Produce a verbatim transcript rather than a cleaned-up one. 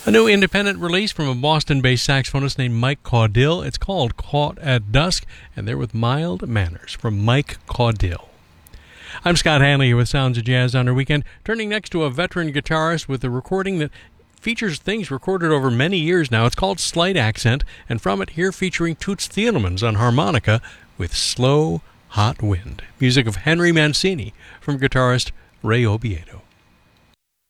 A new independent release from a Boston-based saxophonist named Mike Caudill. It's called Caught at Dusk, and they're with Mild Manners from Mike Caudill. I'm Scott Hanley here with Sounds of Jazz on our weekend, turning next to a veteran guitarist with a recording that features things recorded over many years now. It's called Slight Accent, and from it here featuring Toots Thielemans on harmonica with Slow Hot Wind. Music of Henry Mancini from guitarist Ray Obiedo.